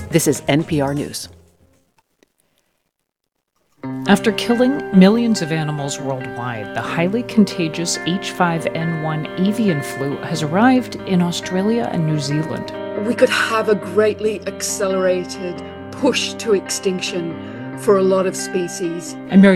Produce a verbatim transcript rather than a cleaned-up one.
This is N P R News. After killing millions of animals worldwide, the highly contagious H five N one avian flu has arrived in Australia and New Zealand. We could have a greatly accelerated push to extinction for a lot of species. I'm Mary